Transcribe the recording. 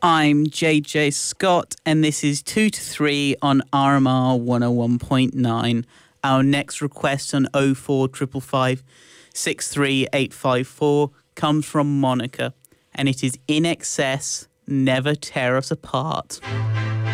I'm JJ Scott, and this is 2 to 3 on RMR 101.9. Our next request on 04555 63854 comes from Monica, and it is In Excess, Never Tear Us Apart.